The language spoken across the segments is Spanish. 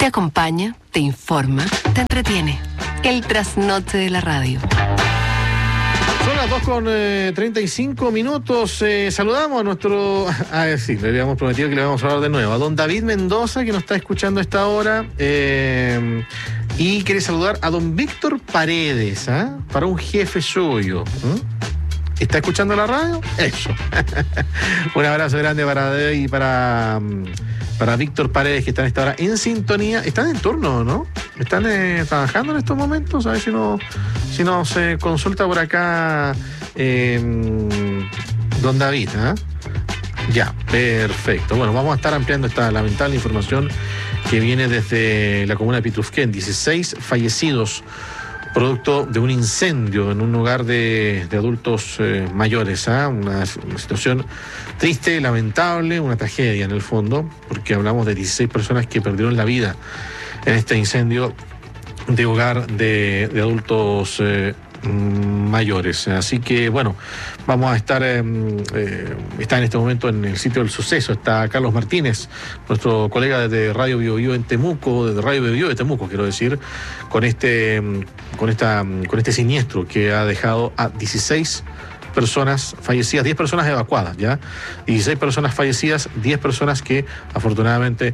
acompaña, te informa, te entretiene. El trasnoche de la radio. Son las 2:35. Saludamos a nuestro... sí, le habíamos prometido que le vamos a hablar de nuevo. A don David Mendoza, que nos está escuchando a esta hora. Y quiere saludar a don Víctor Paredes, para un jefe suyo. ¿Está escuchando la radio? Eso. Un abrazo grande para David y para Víctor Paredes, que están a esta hora en sintonía. Están en turno, ¿no? ¿Están trabajando en estos momentos? A ver si nos consulta por acá don David. Ya, perfecto. Bueno, vamos a estar ampliando esta lamentable información que viene desde la comuna de Pitrufquén. 16 fallecidos producto de un incendio en un hogar de adultos mayores. Una situación triste, lamentable, una tragedia en el fondo, porque hablamos de 16 personas que perdieron la vida en este incendio de hogar de adultos mayores. Así que, bueno, vamos a estar, está en este momento en el sitio del suceso, está Carlos Martínez, nuestro colega de Radio Biobío en Temuco, de Radio Biobío de Temuco, quiero decir, con este siniestro que ha dejado a 16 personas fallecidas, 10 personas evacuadas, ¿ya? 16 personas fallecidas, 10 personas que afortunadamente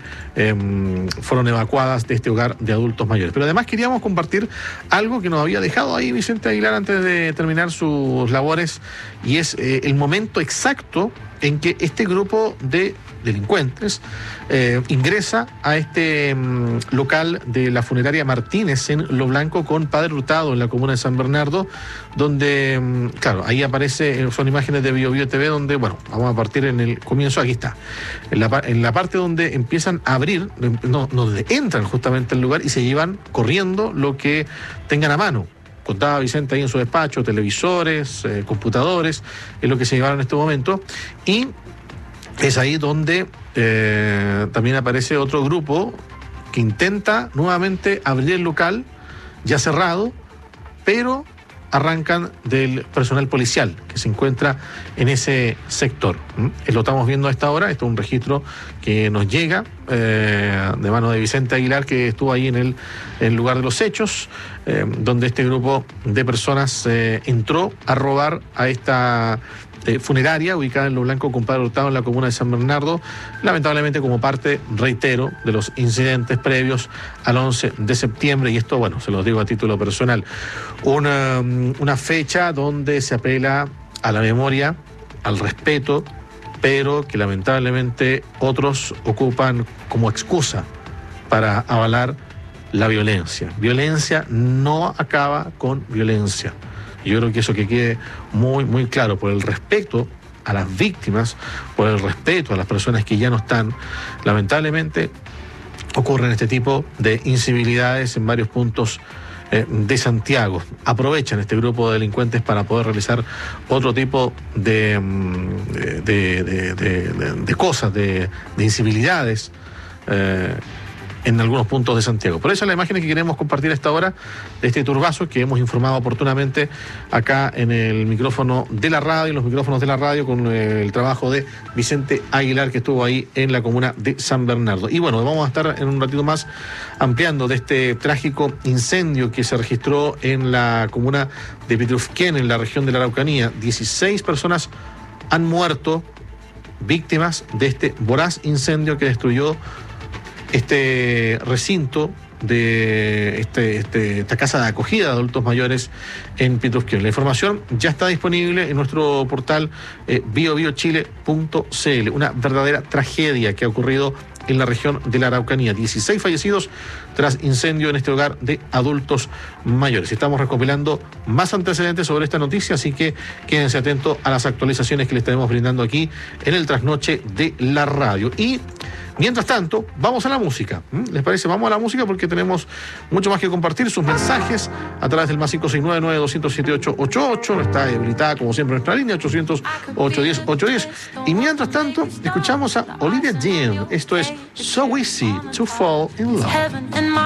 fueron evacuadas de este hogar de adultos mayores. Pero además queríamos compartir algo que nos había dejado ahí Vicente Aguilar antes de terminar sus labores, y es el momento exacto en que este grupo de delincuentes ingresa a este local de la funeraria Martínez en Lo Blanco con Padre Hurtado en la comuna de San Bernardo, donde, claro, ahí aparece, son imágenes de Biobío TV, donde, bueno, vamos a partir en el comienzo, aquí está, en la parte donde empiezan a abrir, donde entran justamente al lugar y se llevan corriendo lo que tengan a mano. Contaba Vicente ahí en su despacho, televisores, computadores, es lo que se llevaron en este momento, y es ahí donde también aparece otro grupo que intenta nuevamente abrir el local, ya cerrado, pero arrancan del personal policial que se encuentra en ese sector. Lo estamos viendo a esta hora, esto es un registro que nos llega de mano de Vicente Aguilar, que estuvo ahí en el lugar de los hechos, donde este grupo de personas entró a robar a esta funeraria ubicada en Lo Blanco con Padre Hurtado en la comuna de San Bernardo, lamentablemente como parte, reitero, de los incidentes previos al 11 de septiembre, y esto, bueno, se los digo a título personal, una fecha donde se apela a la memoria, al respeto, pero que lamentablemente otros ocupan como excusa para avalar la violencia. Violencia no acaba con violencia. Yo creo que eso que quede muy, muy claro, por el respeto a las víctimas, por el respeto a las personas que ya no están. Lamentablemente ocurren este tipo de incivilidades en varios puntos de Santiago. Aprovechan este grupo de delincuentes para poder realizar otro tipo de cosas, de incivilidades en algunos puntos de Santiago. Por eso es la imagen que queremos compartir a esta hora de este turbazo que hemos informado oportunamente acá en el micrófono de la radio, en los micrófonos de la radio, con el trabajo de Vicente Aguilar, que estuvo ahí en la comuna de San Bernardo. Y bueno, vamos a estar en un ratito más ampliando de este trágico incendio que se registró en la comuna de Pitrufquén, en la región de la Araucanía. 16 personas han muerto víctimas de este voraz incendio que destruyó este recinto de esta casa de acogida de adultos mayores en Pitrufquén. La información ya está disponible en nuestro portal biobiochile.cl. Una verdadera tragedia que ha ocurrido en la región de la Araucanía. 16 fallecidos tras incendio en este hogar de adultos mayores. Estamos recopilando más antecedentes sobre esta noticia, así que quédense atentos a las actualizaciones que les estaremos brindando aquí en el trasnoche de la radio. Y mientras tanto, vamos a la música. ¿Les parece? Vamos a la música porque tenemos mucho más que compartir. Sus mensajes a través del más 569-9207-888. Está habilitada, como siempre, nuestra línea 800-810-810. Y mientras tanto, escuchamos a Olivia Dean. Esto es So Easy to Fall in Love.